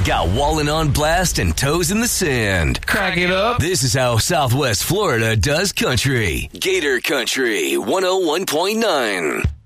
got Wallen on blast and toes in the sand. Crack it up. This is how Southwest Florida does country. Gator Country 101.9.